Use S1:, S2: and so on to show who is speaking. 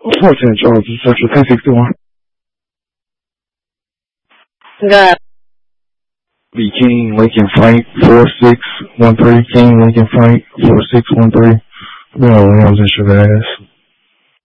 S1: 14 Charles, Central 1061.
S2: Good.
S1: The King Lincoln Frank 4613. King Lincoln Frank 4613. Williams and Chavez.